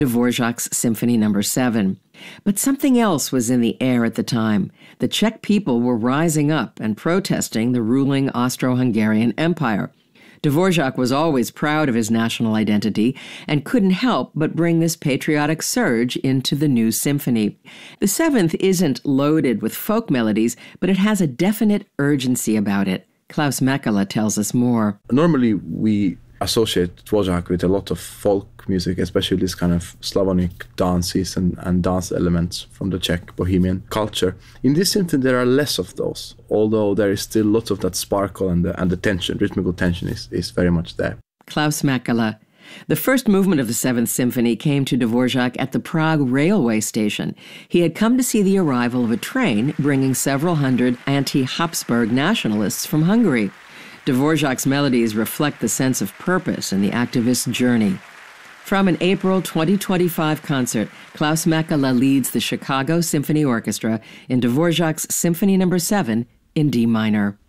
Dvorak's Symphony No. 7. But something else was in the air at the time. The Czech people were rising up and protesting the ruling Austro-Hungarian Empire. Dvorak was always proud of his national identity and couldn't help but bring this patriotic surge into the new symphony. The seventh isn't loaded with folk melodies, but it has a definite urgency about it. Klaus Mäkelä tells us more. Normally, we associate Dvorak with a lot of folk music, especially this kind of Slavonic dances and dance elements from the Czech Bohemian culture. In this symphony, there are less of those, although there is still lots of that sparkle and the tension, rhythmical tension is very much there. Klaus Mäkelä. The first movement of the Seventh Symphony came to Dvorak at the Prague railway station. He had come to see the arrival of a train bringing several hundred anti-Habsburg nationalists from Hungary. Dvorak's melodies reflect the sense of purpose in the activist's journey. From an April 2025 concert, Klaus Mäkelä leads the Chicago Symphony Orchestra in Dvorak's Symphony No. 7 in D minor.